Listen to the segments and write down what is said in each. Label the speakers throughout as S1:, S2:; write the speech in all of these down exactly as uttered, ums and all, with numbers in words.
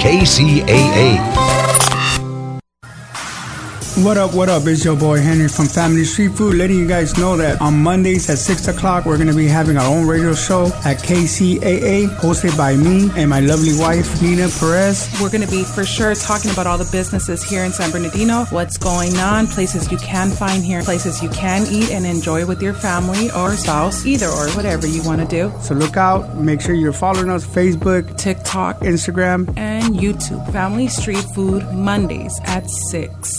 S1: K C A A.
S2: What up, what up? It's your boy Henry from Family Street Food, letting you guys know that on Mondays at six o'clock, we're going to be having our own radio show at K C A A, hosted by me and my lovely wife, Nina Perez.
S3: We're going to be for sure talking about all the businesses here in San Bernardino, what's going on, places you can find here, places you can eat and enjoy with your family or spouse, either or, whatever you want to do.
S2: So look out. Make sure you're following us, Facebook,
S3: TikTok,
S2: Instagram,
S3: and YouTube. Family Street Food, Mondays at six.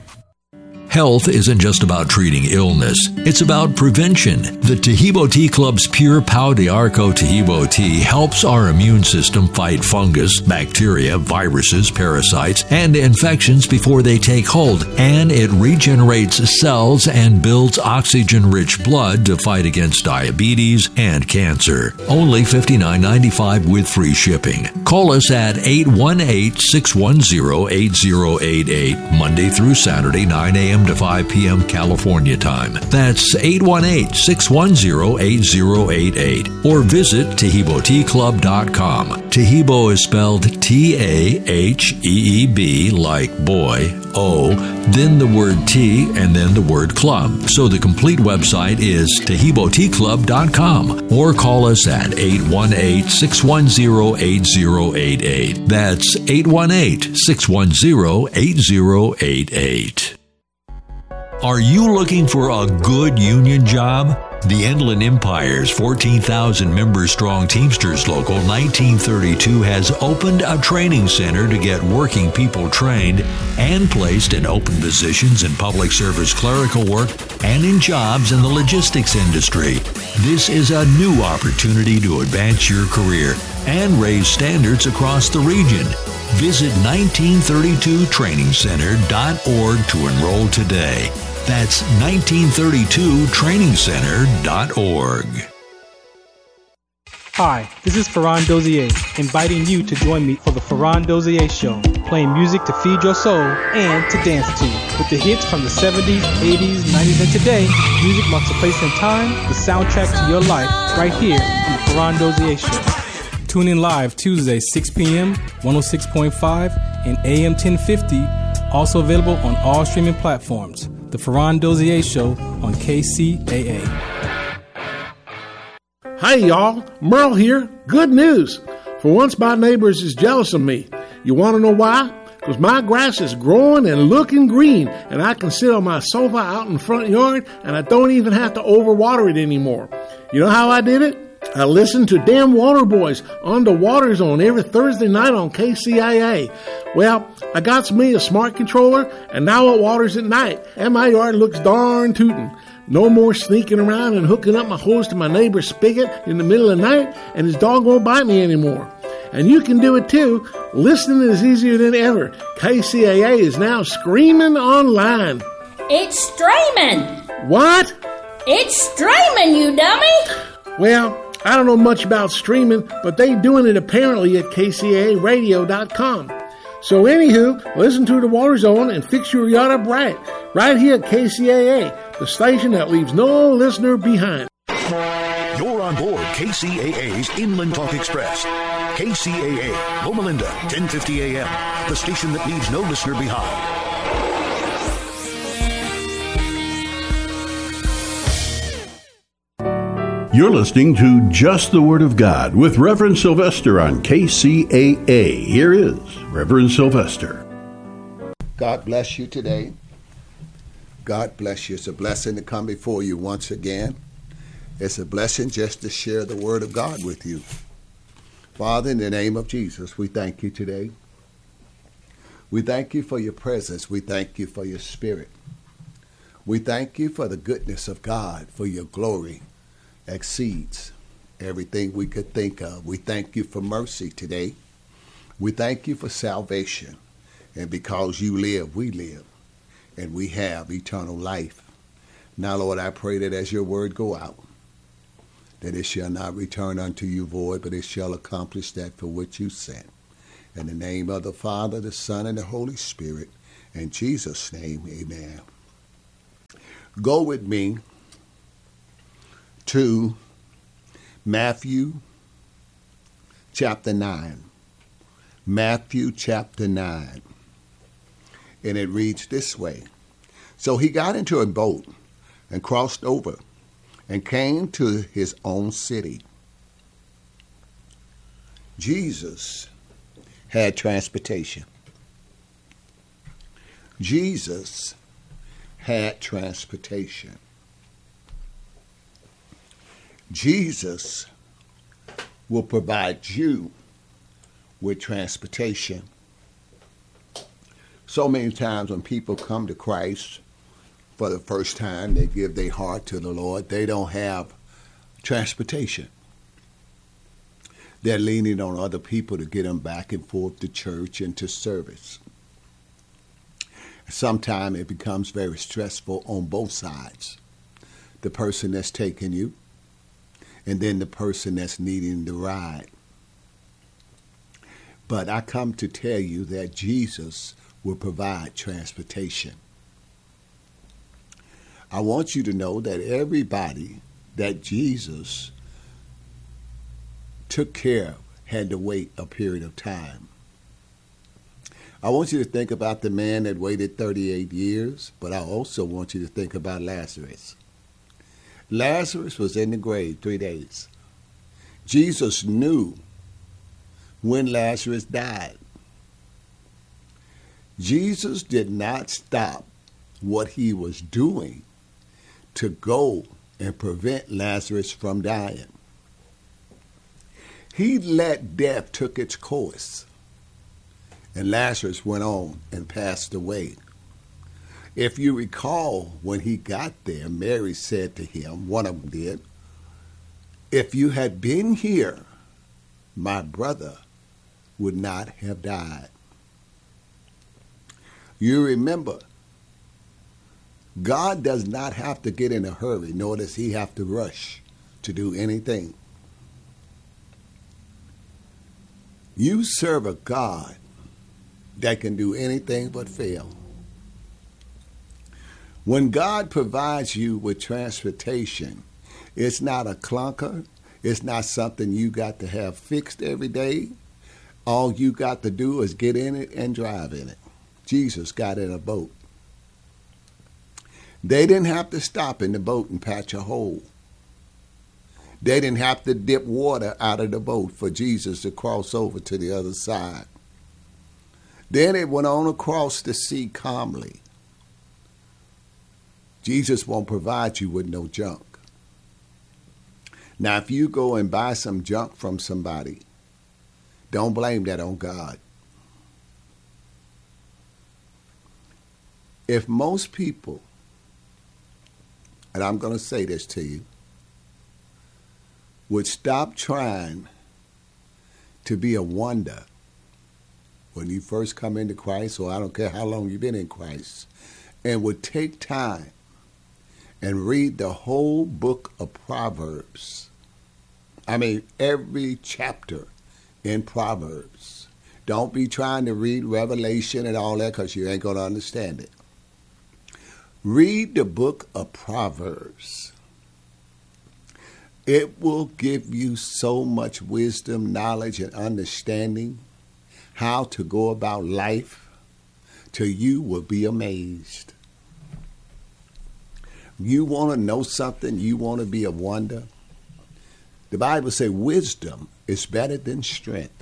S1: Health isn't just about treating illness, it's about prevention. The Tahibo Tea Club's Pure Pau de Arco Tahibo tea helps our immune system fight fungus, bacteria, viruses, parasites, and infections before they take hold, and it regenerates cells and builds oxygen-rich blood to fight against diabetes and cancer. Only fifty-nine ninety-five with free shipping. Call us at eight one eight, six one zero, eight zero eight eight, Monday through Saturday, nine a.m. to five p.m. California time. That's eight one eight, six one zero, eight zero eight eight. Or visit Tahibo Tea Club dot com. Tahibo is spelled T A H E E B like boy, O, then the word tea, and then the word club. So the complete website is Tahibo Tea Club dot com. Or call us at eight one eight, six one zero, eight zero eight eight. That's eight one eight, six one zero, eight zero eight eight. Are you looking for a good union job? The Inland Empire's fourteen thousand member strong Teamsters Local nineteen thirty-two has opened a training center to get working people trained and placed in open positions in public service clerical work and in jobs in the logistics industry. This is a new opportunity to advance your career and raise standards across the region. Visit nineteen thirty-two training center dot org to enroll today. That's nineteen thirty-two training center dot org.
S4: Hi, this is Ferran Dozier, inviting you to join me for the Ferran Dozier Show, playing music to feed your soul and to dance to. With the hits from the seventies, eighties, nineties, and today, music marks a place in time, the soundtrack to your life, right here on the Ferran Dozier Show. Tune in live Tuesday, six p.m., one oh six point five, and A M ten fifty, also available on all streaming platforms. The Ferran Dozier Show on K C A A.
S5: Hey y'all, Merle here. Good news. For once my neighbors is jealous of me. You want to know why? Because my grass is growing and looking green, and I can sit on my sofa out in the front yard, and I don't even have to overwater it anymore. You know how I did it? I listened to Damn Water Boys on the Water Zone every Thursday night on K C A A. Well, I got me a smart controller, and now it waters at night, and my yard looks darn tootin'. No more sneaking around and hooking up my hose to my neighbor's spigot in the middle of the night, and his dog won't bite me anymore. And you can do it too. Listening is easier than ever. K C A A is now streaming online.
S6: It's streaming!
S5: What?
S6: It's streaming, you dummy!
S5: Well, I don't know much about streaming, but they doing it apparently at K C A A radio dot com. So anywho, listen to the Water Zone and fix your yard up right. Right here at K C A A, the station that leaves no listener behind.
S7: You're on board K C A A's Inland Talk Express. K C A A, Loma Linda, ten fifty a.m., the station that leaves no listener behind.
S8: You're listening to Just the Word of God with Reverend Sylvester on K C A A. Here is Reverend Sylvester.
S9: God bless you today. God bless you. It's a blessing to come before you once again. It's a blessing just to share the Word of God with you. Father, in the name of Jesus, we thank you today. We thank you for your presence. We thank you for your Spirit. We thank you for the goodness of God, for your glory exceeds everything we could think of. We thank you for mercy today. We thank you for salvation. And because you live, we live. And we have eternal life. Now, Lord, I pray that as your word go out, that it shall not return unto you void, but it shall accomplish that for which you sent. In the name of the Father, the Son, and the Holy Spirit. In Jesus' name, amen. Go with me to Matthew chapter nine. Matthew chapter nine. And it reads this way. So he got into a boat and crossed over and came to his own city. Jesus had transportation. Jesus had transportation. Jesus will provide you with transportation. So many times when people come to Christ for the first time, they give their heart to the Lord, they don't have transportation. They're leaning on other people to get them back and forth to church and to service. Sometimes it becomes very stressful on both sides. The person that's taking you, and then the person that's needing the ride. But I come to tell you that Jesus will provide transportation. I want you to know that everybody that Jesus took care of had to wait a period of time. I want you to think about the man that waited thirty-eight years, but I also want you to think about Lazarus. Lazarus was in the grave three days. Jesus knew when Lazarus died. Jesus did not stop what he was doing to go and prevent Lazarus from dying. He let death took its course, and Lazarus went on and passed away. If you recall, when he got there, Mary said to him, one of them did, if you had been here, my brother would not have died. You remember, God does not have to get in a hurry, nor does he have to rush to do anything. You serve a God that can do anything but fail. When God provides you with transportation, it's not a clunker. It's not something you got to have fixed every day. All you got to do is get in it and drive in it. Jesus got in a boat. They didn't have to stop in the boat and patch a hole. They didn't have to dip water out of the boat for Jesus to cross over to the other side. Then it went on across the sea calmly. Jesus won't provide you with no junk. Now, if you go and buy some junk from somebody, don't blame that on God. If most people, and I'm going to say this to you, would stop trying to be a wonder when you first come into Christ, or I don't care how long you've been in Christ, and would take time and read the whole book of Proverbs. I mean, every chapter in Proverbs. Don't be trying to read Revelation and all that, because you ain't going to understand it. Read the book of Proverbs. It will give you so much wisdom, knowledge, and understanding how to go about life till you will be amazed. You want to know something, you want to be a wonder. The Bible says wisdom is better than strength.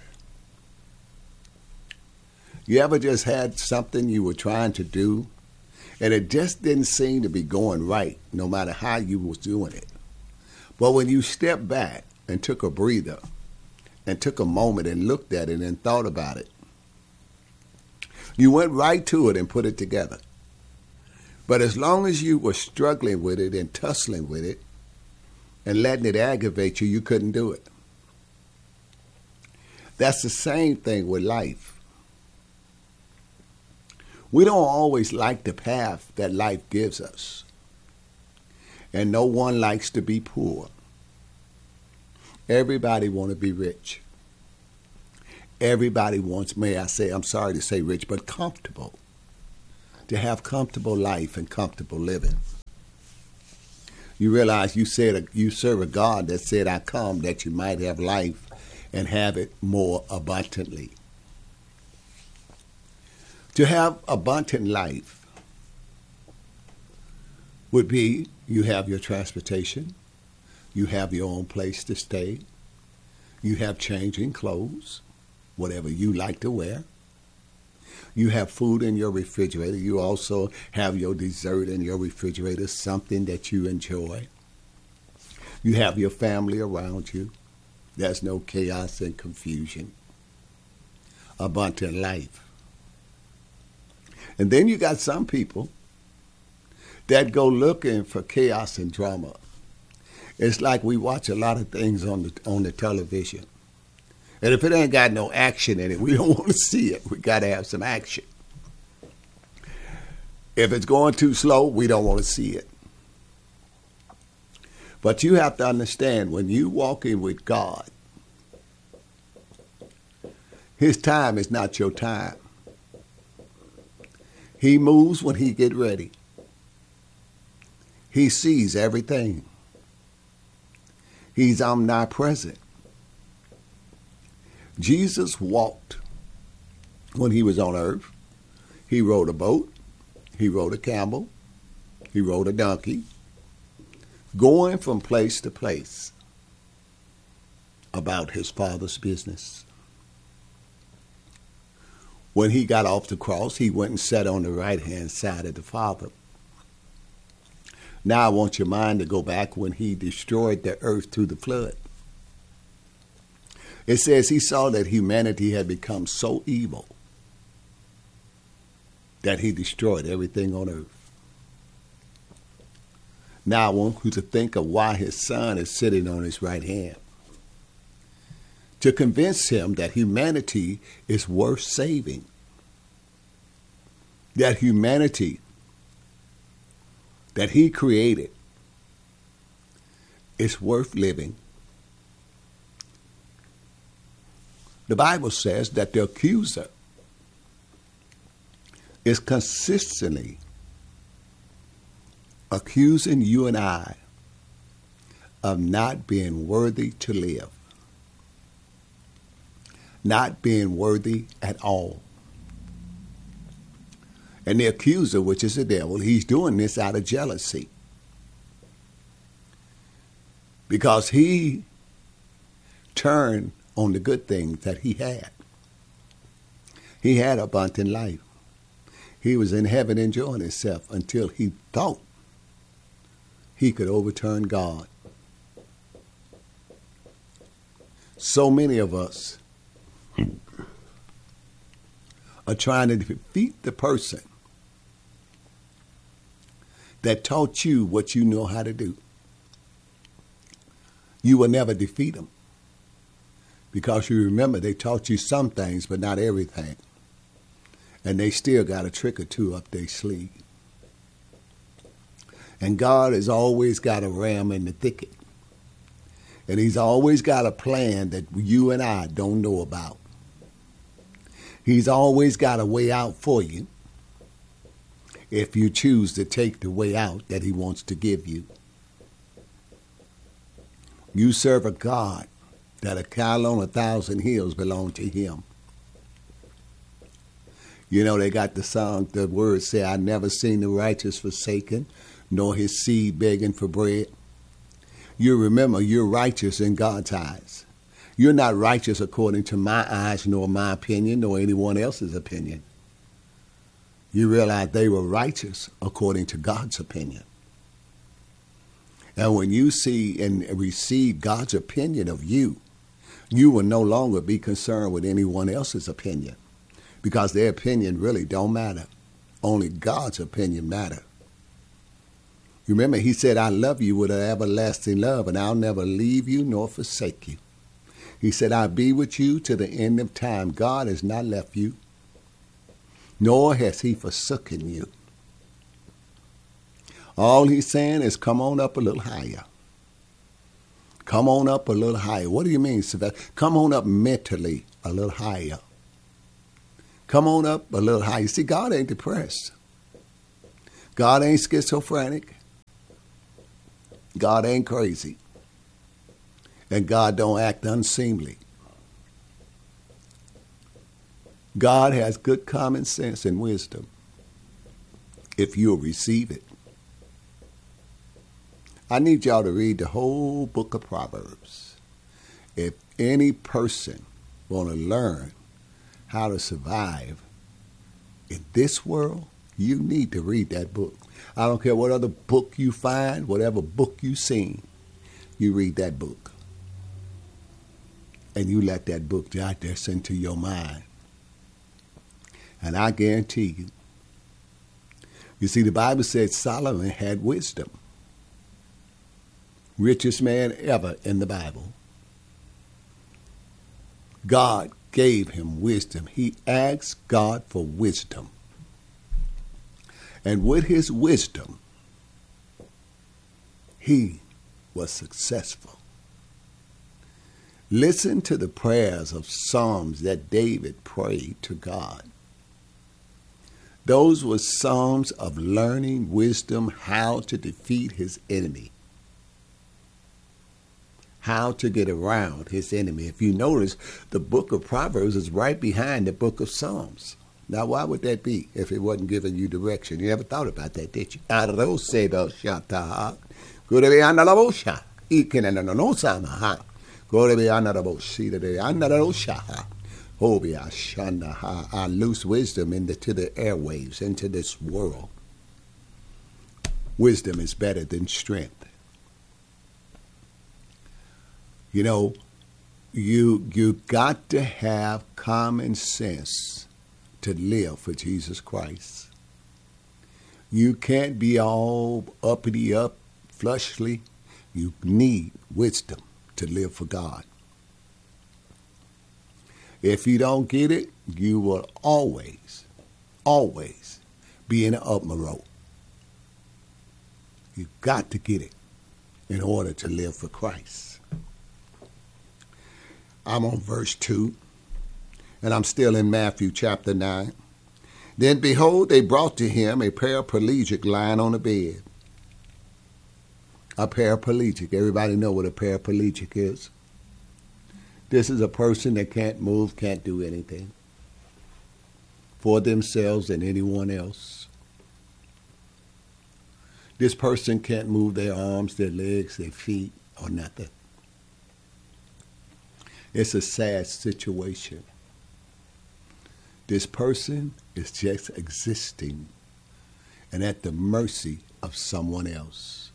S9: You ever just had something you were trying to do, and it just didn't seem to be going right, no matter how you was doing it? But when you stepped back and took a breather and took a moment and looked at it and thought about it, you went right to it and put it together. But as long as you were struggling with it and tussling with it and letting it aggravate you, you couldn't do it. That's the same thing with life. We don't always like the path that life gives us. And no one likes to be poor. Everybody want to be rich. Everybody wants, may I say, I'm sorry to say rich, but comfortable. To have comfortable life and comfortable living. You realize you said you serve a God that said, I come that you might have life and have it more abundantly. To have abundant life would be you have your transportation, you have your own place to stay, you have changing clothes, whatever you like to wear. You have food in your refrigerator. You also have your dessert in your refrigerator, something that you enjoy. You have your family around you. There's no chaos and confusion. Abundant life. And then you got some people that go looking for chaos and drama. It's like we watch a lot of things on the on the television. And if it ain't got no action in it, we don't want to see it. We got to have some action. If it's going too slow, we don't want to see it. But you have to understand, when you walk in with God, his time is not your time. He moves when he get ready. He sees everything. He's omnipresent. Jesus walked when he was on earth. He rode a boat. He rode a camel. He rode a donkey, going from place to place about his Father's business. When he got off the cross, he went and sat on the right-hand side of the Father. Now I want your mind to go back when he destroyed the earth through the flood. It says he saw that humanity had become so evil that he destroyed everything on earth. Now I want you to think of why his son is sitting on his right hand. To convince him that humanity is worth saving. That humanity that he created is worth living. The Bible says that the accuser is consistently accusing you and I of not being worthy to live. Not being worthy at all. And the accuser, which is the devil, he's doing this out of jealousy. Because he turned on the good things that he had. He had abundant life. He was in heaven enjoying himself until he thought he could overturn God. So many of us are trying to defeat the person that taught you what you know how to do. You will never defeat them. Because you remember, they taught you some things, but not everything. And they still got a trick or two up their sleeve. And God has always got a ram in the thicket. And he's always got a plan that you and I don't know about. He's always got a way out for you if you choose to take the way out that he wants to give you. You serve a God that a cattle on a thousand hills belong to him. You know, they got the song, the words say, I never seen the righteous forsaken, nor his seed begging for bread. You remember, you're righteous in God's eyes. You're not righteous according to my eyes, nor my opinion, nor anyone else's opinion. You realize they were righteous according to God's opinion. And when you see and receive God's opinion of you, you will no longer be concerned with anyone else's opinion, because their opinion really don't matter. Only God's opinion matters. You remember, he said, I love you with an everlasting love, and I'll never leave you nor forsake you. He said, I'll be with you to the end of time. God has not left you, nor has he forsaken you. All he's saying is, come on up a little higher. Come on up a little higher. What do you mean, Sylvester? Come on up mentally a little higher. Come on up a little higher. See, God ain't depressed. God ain't schizophrenic. God ain't crazy. And God don't act unseemly. God has good common sense and wisdom if you'll receive it. I need y'all to read the whole book of Proverbs. If any person want to learn how to survive in this world, you need to read that book. I don't care what other book you find, whatever book you seen, you read that book. And you let that book digest into your mind. And I guarantee you, you see, the Bible said Solomon had wisdom. Richest man ever in the Bible. God gave him wisdom. He asked God for wisdom. And with his wisdom, he was successful. Listen to the prayers of Psalms that David prayed to God. Those were Psalms of learning wisdom, how to defeat his enemy, how to get around his enemy. If you notice, the book of Proverbs is right behind the book of Psalms. Now, why would that be if it wasn't giving you direction? You never thought about that, did you? Out of those sebel shata, go to be under the bosha, ikin and no samaha, go to be under the boshi, the under the osha, hobia shanda ha. I loose wisdom into the airwaves, into this world. Wisdom is better than strength. You know, you you got to have common sense to live for Jesus Christ. You can't be all uppity up, fleshly. You need wisdom to live for God. If you don't get it, you will always, always be in an upmaro. You've got to get it in order to live for Christ. I'm on verse two. And I'm still in Matthew chapter nine. Then behold, they brought to him a paraplegic lying on a bed. A paraplegic. Everybody know what a paraplegic is. This is a person that can't move, can't do anything for themselves and anyone else. This person can't move their arms, their legs, their feet, or nothing. It's a sad situation. This person is just existing and at the mercy of someone else.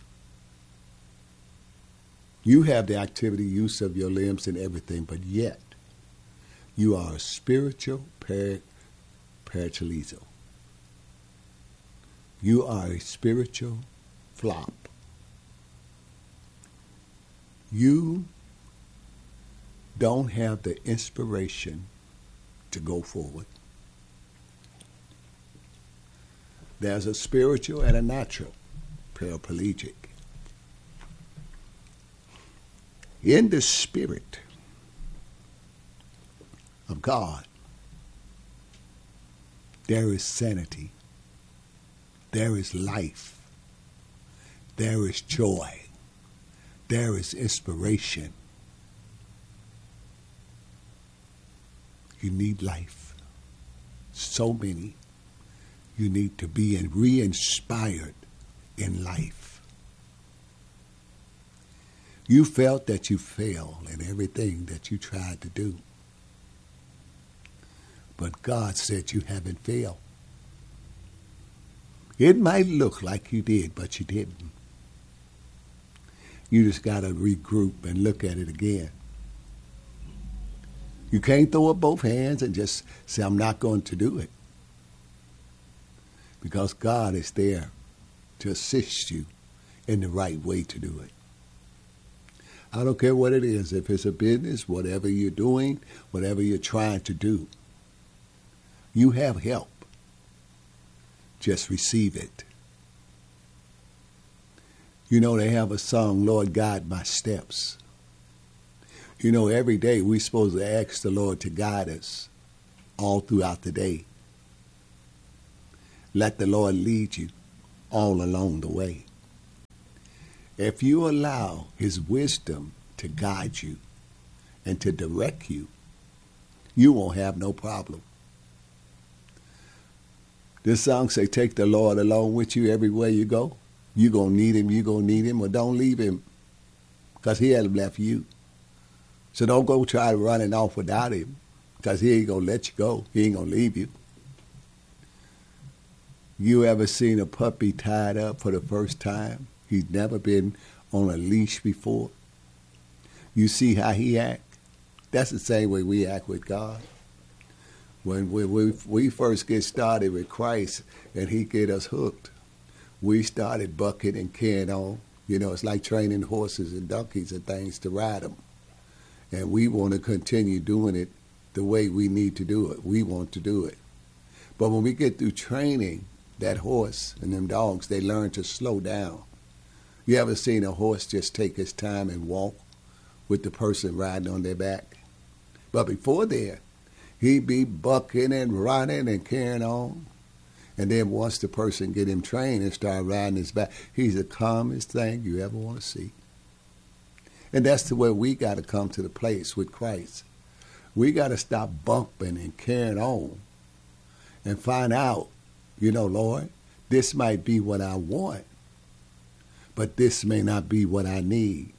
S9: You have the activity, use of your limbs and everything, but yet you are a spiritual par- paracleso. You are a spiritual flop. You don't have the inspiration to go forward. There's a spiritual and a natural paraplegic. In the spirit of God, there is sanity, there is life, there is joy, there is inspiration. You need life. So many. You need to be re-inspired in life. You felt that you failed in everything that you tried to do. But God said you haven't failed. It might look like you did, but you didn't. You just got to regroup and look at it again. You can't throw up both hands and just say, I'm not going to do it. Because God is there to assist you in the right way to do it. I don't care what it is. If it's a business, whatever you're doing, whatever you're trying to do, you have help. Just receive it. You know, they have a song, Lord, guide my steps. You know, every day we're supposed to ask the Lord to guide us all throughout the day. Let the Lord lead you all along the way. If you allow his wisdom to guide you and to direct you, you won't have no problem. This song say, take the Lord along with you everywhere you go. You're going to need him, you're going to need him, or don't leave him, because he hasn't left you. So don't go try running off without him, because he ain't going to let you go. He ain't going to leave you. You ever seen a puppy tied up for the first time? He's never been on a leash before. You see how he act? That's the same way we act with God. When we, we, we first get started with Christ and he get us hooked, we started bucking and carrying on. You know, it's like training horses and donkeys and things to ride them. And we want to continue doing it the way we need to do it. We want to do it. But when we get through training that horse and them dogs, they learn to slow down. You ever seen a horse just take his time and walk with the person riding on their back? But before there, he'd be bucking and running and carrying on. And then once the person get him trained and start riding his back, he's the calmest thing you ever want to see. And that's the way we got to come to the place with Christ. We got to stop bumping and carrying on and find out, you know, Lord, this might be what I want, but this may not be what I need.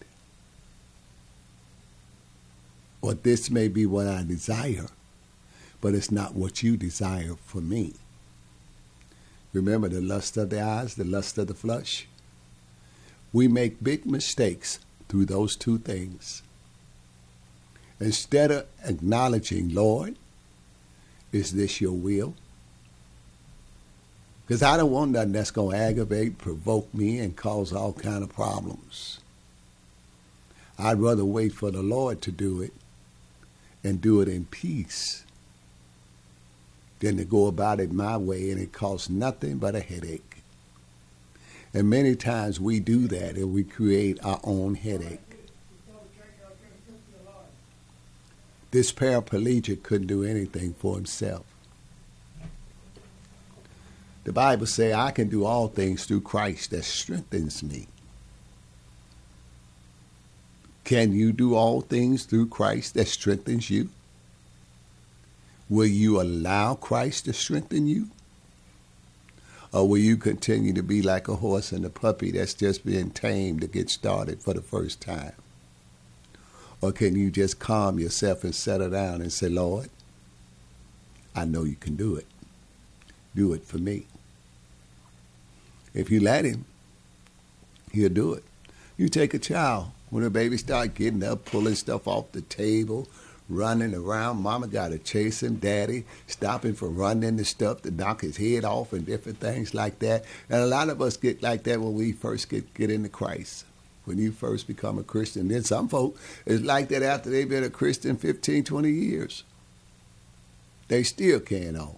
S9: Or this may be what I desire, but it's not what you desire for me. Remember the lust of the eyes, the lust of the flesh? We make big mistakes through those two things. Instead of acknowledging, Lord, is this your will? Because I don't want nothing that's going to aggravate, provoke me, and cause all kind of problems. I'd rather wait for the Lord to do it and do it in peace than to go about it my way and it costs nothing but a headache. And many times we do that and we create our own headache. This paraplegic couldn't do anything for himself. The Bible says, I can do all things through Christ that strengthens me. Can you do all things through Christ that strengthens you? Will you allow Christ to strengthen you? Or will you continue to be like a horse and a puppy that's just being tamed to get started for the first time? Or can you just calm yourself and settle down and say, Lord, I know you can do it. Do it for me. If you let him, he'll do it. You take a child. When a baby start getting up, pulling stuff off the table, running around, mama got to chase him, daddy, stop him from running into stuff to knock his head off and different things like that. And a lot of us get like that when we first get, get into Christ, when you first become a Christian. Then some folk is like that after they've been a Christian fifteen, twenty years. They still can't on.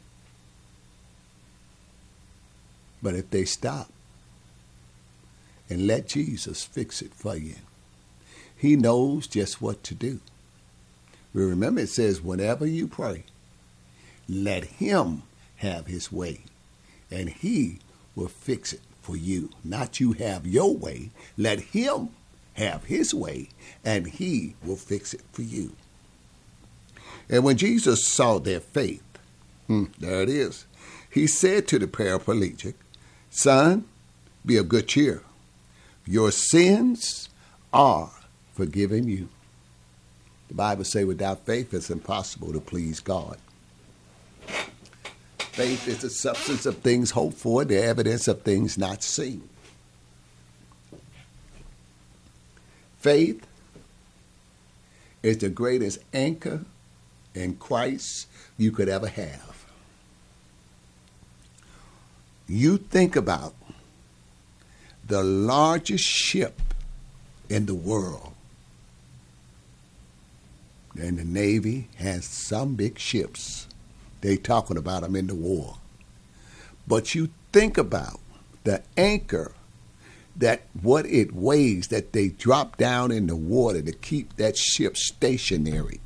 S9: But if they stop and let Jesus fix it for you, he knows just what to do. But remember, it says, whenever you pray, let him have his way, and he will fix it for you. Not you have your way. Let him have his way, and he will fix it for you. And when Jesus saw their faith, hmm, there it is, he said to the paraplegic, son, be of good cheer. Your sins are forgiven you. The Bible says without faith it's impossible to please God. Faith is the substance of things hoped for, the evidence of things not seen. Faith is the greatest anchor in Christ you could ever have. You think about the largest ship in the world. And the Navy has some big ships. They talking about them in the war. But you think about the anchor, that what it weighs, that they drop down in the water to keep that ship stationary.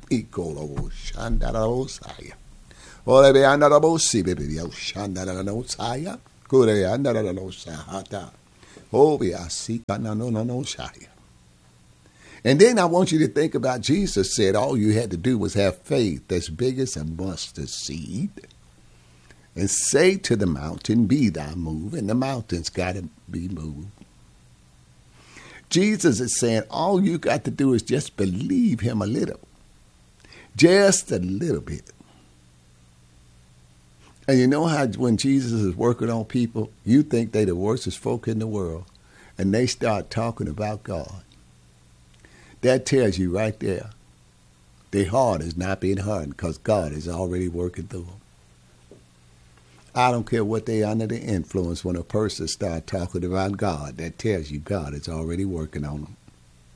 S9: And then I want you to think about Jesus said all you had to do was have faith as big as a mustard seed. and say to the mountain, be thou moved, and the mountain's got to be moved. Jesus is saying all you got to do is just believe him a little. Just a little bit. And you know how when Jesus is working on people, you think they the worstest folk in the world, and they start talking about God. That tells you right there, their heart is not being hardened because God is already working through them. I don't care what they under the influence when a person starts talking about God. That tells you God is already working on them.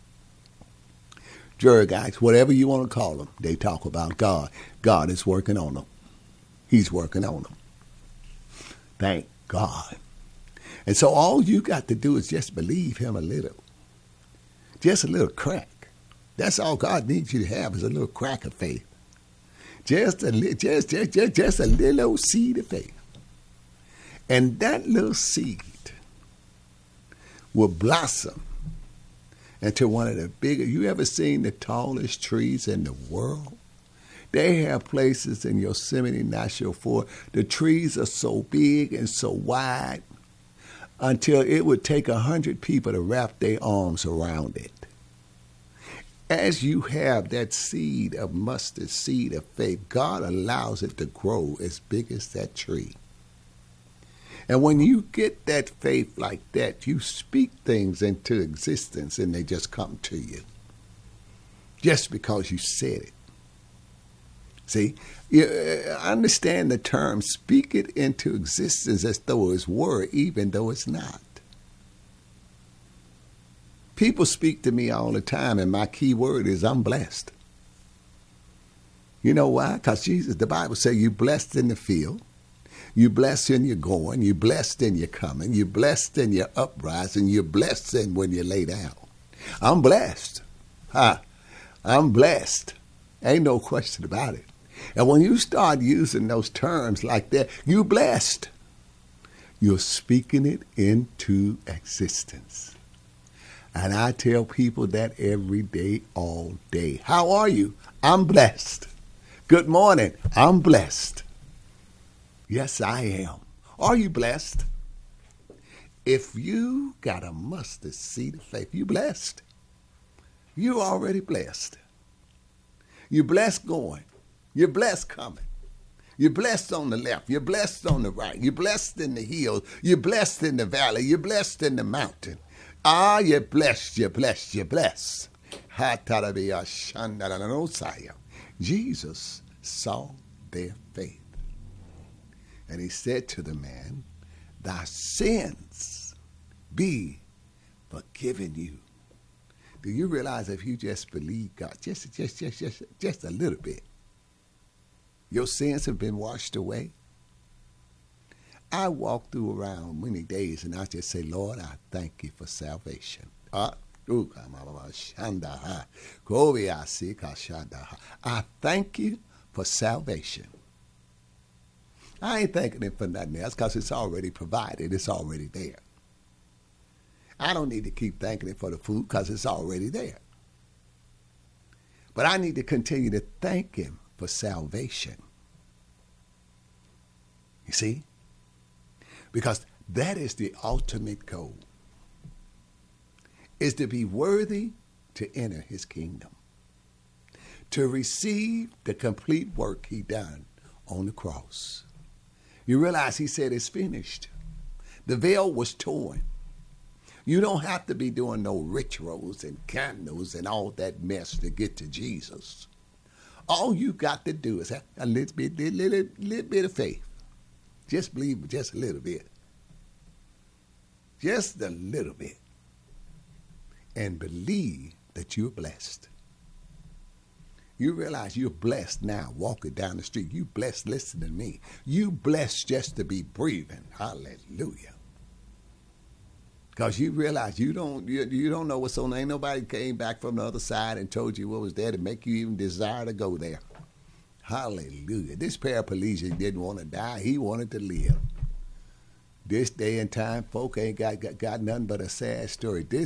S9: Jury guys, whatever you want to call them, they talk about God. God is working on them. He's working on them. Thank God. And so all you got to do is just believe him a little. Just a little crack. That's all God needs you to have is a little crack of faith. Just a, just, just, just, just a little seed of faith. And that little seed will blossom into one of the bigger. You ever seen the tallest trees in the world? They have places in Yosemite National Forest. The trees are so big and so wide until it would take a hundred people to wrap their arms around it. As you have that seed of mustard seed of faith, God allows it to grow as big as that tree. And when you get that faith like that, you speak things into existence and they just come to you. Just because you said it. See, you understand the term, speak it into existence as though it's were, even though it's not. People speak to me all the time, and my key word is I'm blessed. You know why? Because Jesus, the Bible says you're blessed in the field. You're blessed in your going. You're blessed in your coming. You're blessed in your uprising. You're blessed in when you lay down. I'm blessed. Huh? I'm blessed. Ain't no question about it. And when you start using those terms like that, you're blessed. You're speaking it into existence. And I tell people that every day, all day. How are you? I'm blessed. Good morning. I'm blessed. Yes, I am. Are you blessed? If you got a mustard seed of faith, you blessed. You're already blessed. You're blessed going. You're blessed coming. You're blessed on the left. You're blessed on the right. You're blessed in the hills. You're blessed in the valley. You're blessed in the mountain. Ah, you're blessed. You're blessed. You're blessed. Jesus saw their faith. And he said to the man, thy sins be forgiven you. Do you realize if you just believe God, just, just, just, just, just a little bit, your sins have been washed away? I walk through around many days and I just say, Lord, I thank you for salvation. I thank you for salvation. I ain't thanking him for nothing else because it's already provided. It's already there. I don't need to keep thanking him for the food because it's already there. But I need to continue to thank him for salvation. You see? Because that is the ultimate goal, is to be worthy to enter his kingdom, to receive the complete work he done on the cross. You realize he said it's finished. The veil was torn. You don't have to be doing no rituals and candles and all that mess to get to Jesus. All you got to do is have a little bit, little, little bit of faith. Just believe just a little bit. Just a little bit. And believe that you're blessed. You realize you're blessed now walking down the street. You blessed listening to me. You blessed just to be breathing. Hallelujah. Because you realize you don't you, you don't know what's on there. Ain't nobody came back from the other side and told you what was there to make you even desire to go there. Hallelujah. This paraplegic didn't want to die. He wanted to live. This day and time, folk ain't got, got, got nothing but a sad story. This